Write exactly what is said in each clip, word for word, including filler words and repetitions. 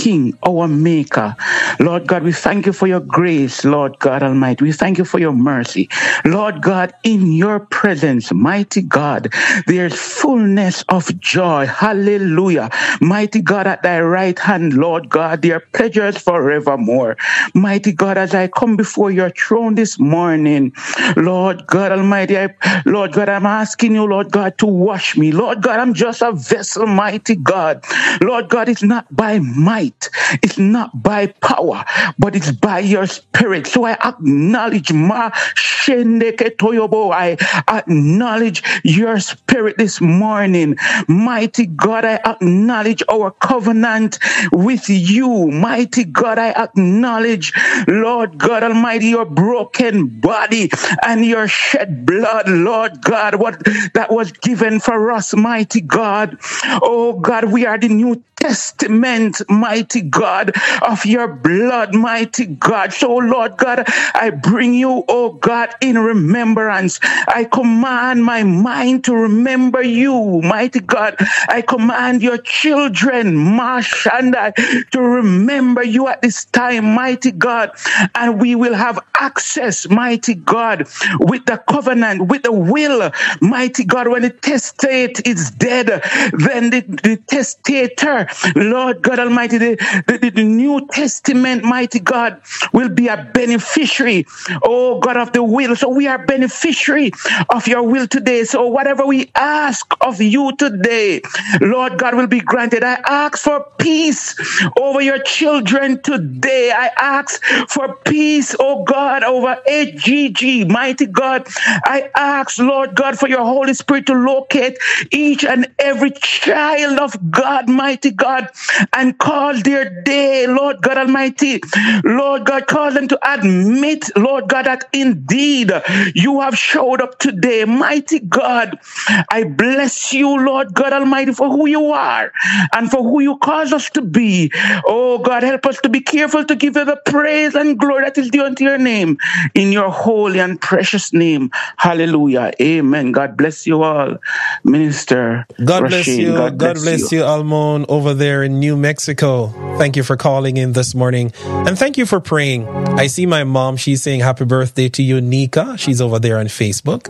King, our Maker. Lord God, we thank you for your grace, Lord God Almighty. We thank you for your mercy. Lord God, in your presence, mighty God, there's fullness of joy. Hallelujah. Mighty God, at thy right hand, Lord God, there are pleasures forevermore. Mighty God, as I come before your throne this morning, Lord God Almighty, I, Lord God, I'm asking you, Lord God, to wash me. Lord God, I'm just a vessel, mighty God. Lord God, it's not by might, it's not by power, but it's by your spirit. So I acknowledge my Shendeke Toyobo. I acknowledge your spirit this morning. Mighty God, I acknowledge our covenant with you. Mighty God, I acknowledge, Lord God Almighty, your broken body and your shed blood, Lord God, what that was given for us, mighty God. Oh God, we are the New Testament, mighty God, of your blood, mighty God. So, Lord God, I bring you, oh God, in remembrance. I command my mind to remember you, mighty God. I command your children, Mashanda, to remember you at this time, mighty God. And we will have access, mighty God, with the covenant, with the will, mighty God. When the testate is dead, then the, the testator, Lord God Almighty, the, the, the New Testament, mighty God, will be a beneficiary, oh God, of the will. So we are beneficiary of your will today. So whatever we ask of you today, Lord God, will be granted. I ask for peace over your children today. I ask for peace, oh God, over H G G, mighty God. I ask, Lord God, for your Holy Spirit to locate each and every child of God, mighty God, and call their day, Lord God Almighty. Lord God, call them to admit, Lord God, that indeed you have showed up today. Mighty God, I bless you, Lord God Almighty, for who you are and for who you cause us to be. Oh God, help us to be careful to give you the praise and glory that is due unto your name, in your holy and precious name. Hallelujah. Amen. God bless you all. Minister God Rasheen, bless you. God bless, God bless you, Almon, over there in New Mexico. Thank you for calling in this morning. And thank you for praying. I see my mom. She's saying happy birthday to you, Nika. She's over there on Facebook.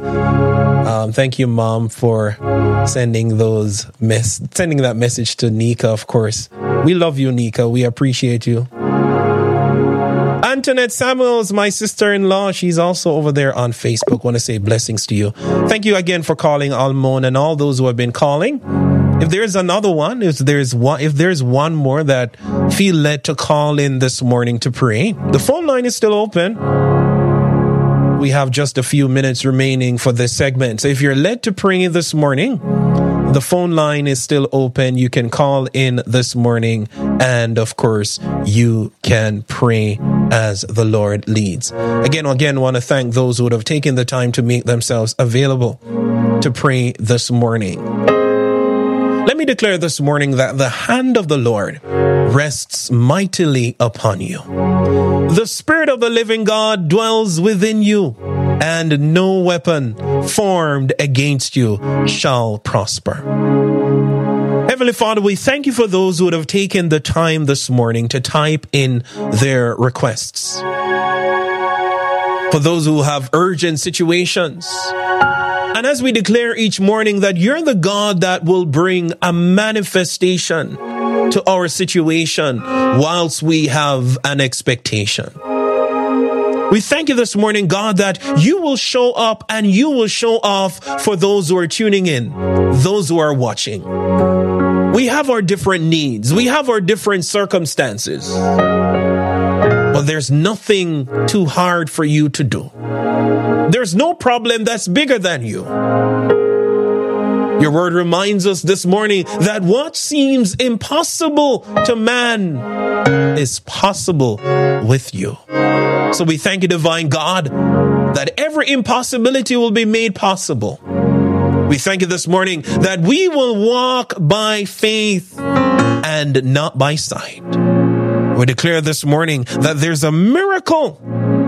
Um, thank you, Mom, for sending those mess, sending that message to Nika, of course. We love you, Nika. We appreciate you. Antoinette Samuels, my sister-in-law, she's also over there on Facebook. Want to say blessings to you. Thank you again for calling, Almon, and all those who have been calling. If there's another one, if there's one, if there's one more that feel led to call in this morning to pray, the phone line is still open. We have just a few minutes remaining for this segment. So if you're led to pray this morning, the phone line is still open. You can call in this morning, and of course, you can pray as the Lord leads. Again, again, want to thank those who would have taken the time to make themselves available to pray this morning. Let me declare this morning that the hand of the Lord rests mightily upon you. The Spirit of the living God dwells within you, and no weapon formed against you shall prosper. Heavenly Father, we thank you for those who would have taken the time this morning to type in their requests. For those who have urgent situations. And as we declare each morning that you're the God that will bring a manifestation to our situation whilst we have an expectation. We thank you this morning, God, that you will show up and you will show off for those who are tuning in, those who are watching. We have our different needs. We have our different circumstances. But there's nothing too hard for you to do. There's no problem that's bigger than you. Your word reminds us this morning that what seems impossible to man is possible with you. So we thank you, divine God, that every impossibility will be made possible. We thank you this morning that we will walk by faith and not by sight. We declare this morning that there's a miracle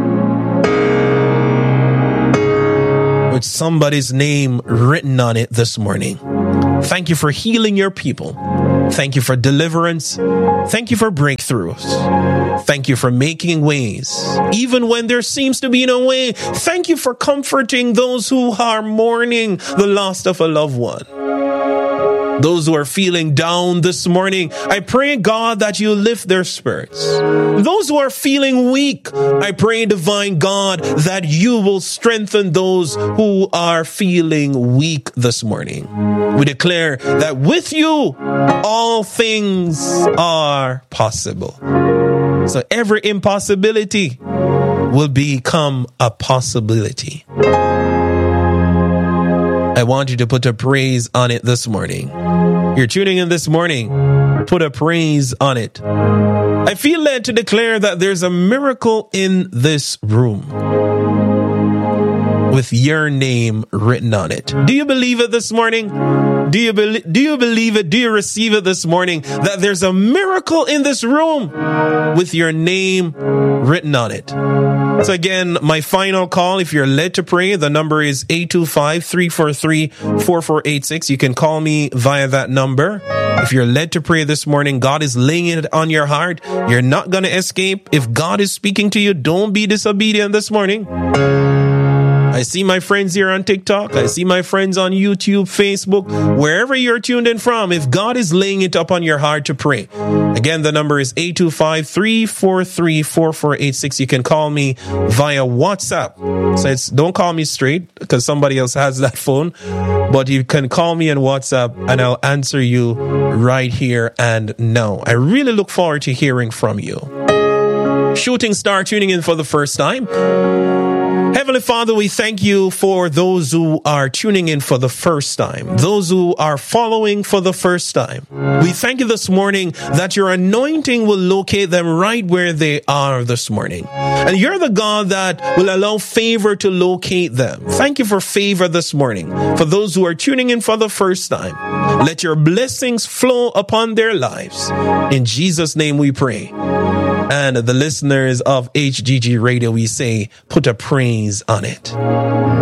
with somebody's name written on it this morning. Thank you for healing your people. Thank you for deliverance. Thank you for breakthroughs. Thank you for making ways, even when there seems to be no way. Thank you for comforting those who are mourning the loss of a loved one. Those who are feeling down this morning, I pray, God, that you lift their spirits. Those who are feeling weak, I pray, divine God, that you will strengthen those who are feeling weak this morning. We declare that with you, all things are possible. So every impossibility will become a possibility. I want you to put a praise on it this morning. You're tuning in this morning. Put a praise on it. I feel led to declare that there's a miracle in this room with your name written on it. Do you believe it this morning? Do you, be- do you believe it? Do you receive it this morning? That there's a miracle in this room with your name written on it. So again, my final call, if you're led to pray, the number is eight two five, three four three, four four eight six. You can call me via that number. If you're led to pray this morning, God is laying it on your heart. You're not going to escape. If God is speaking to you, don't be disobedient this morning. I see my friends here on TikTok. I see my friends on YouTube, Facebook, wherever you're tuned in from. If God is laying it up on your heart to pray, again, the number is eight two five, three four three, four four eight six. You can call me via WhatsApp. So it's, don't call me straight because somebody else has that phone, but you can call me on WhatsApp and I'll answer you right here and now. I really look forward to hearing from you. Shooting Star tuning in for the first time. Heavenly Father, we thank you for those who are tuning in for the first time, those who are following for the first time. We thank you this morning that your anointing will locate them right where they are this morning. And you're the God that will allow favor to locate them. Thank you for favor this morning. For those who are tuning in for the first time, let your blessings flow upon their lives. In Jesus' name we pray. And the listeners of H G G Radio, we say, put a praise on it.